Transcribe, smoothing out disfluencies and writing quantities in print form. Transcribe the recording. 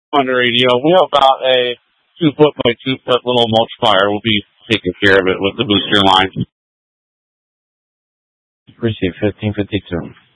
On the radio, we have about a 2 foot by 2 foot little mulch fire. We'll be taking care of it with the booster line. Appreciate 1552.